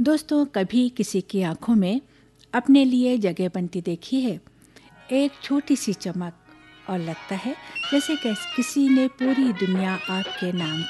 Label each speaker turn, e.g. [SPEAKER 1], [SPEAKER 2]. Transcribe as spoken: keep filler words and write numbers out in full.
[SPEAKER 1] दोस्तों, कभी किसी की आंखों में अपने लिए जगह बनती देखी है? एक छोटी सी चमक और लगता है जैसे कैस- किसी ने पूरी दुनिया आपके नाम